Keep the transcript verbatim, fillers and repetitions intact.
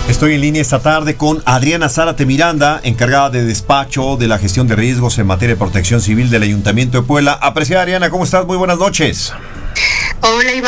Estoy en línea esta tarde con Adriana Zárate Miranda, encargada de despacho de la gestión de riesgos en materia de protección civil del Ayuntamiento de Puebla. Apreciada Adriana, ¿cómo estás? Muy buenas noches. Hola, Iván.